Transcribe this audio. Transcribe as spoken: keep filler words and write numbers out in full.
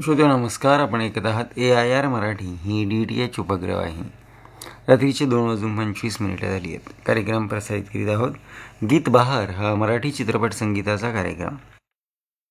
श्रोते नमस्कार. आपण ऐकत आहात ए I R Marathi he D T H उपग्रहवाहिनी. रात्रीचे दोन वाजून पंचवीस मिनिटं झाली आहेत. कार्यक्रम प्रसारित करीत आहोत. गीत बहार हा मराठी चित्रपट संगीताचा कार्यक्रम.